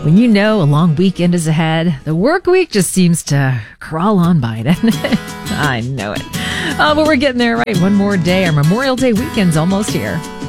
When you know a long weekend is ahead, the work week just seems to crawl on by, doesn't it? I know it. But we're getting there, right? One more day. Our Memorial Day weekend's almost here.